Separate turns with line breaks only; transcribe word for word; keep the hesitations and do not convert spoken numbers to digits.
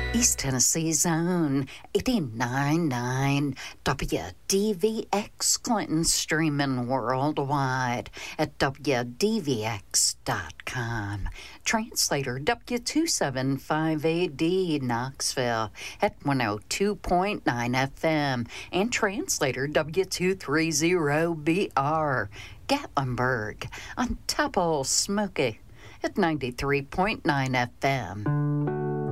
East Tennessee's own eighty-nine point nine W D V X Clinton, streaming worldwide at W D V X dot com. Translator W two seventy-five A D Knoxville at one oh two point nine F M, and translator W two thirty B R Gatlinburg on Top Old Smoky at ninety-three point nine F M.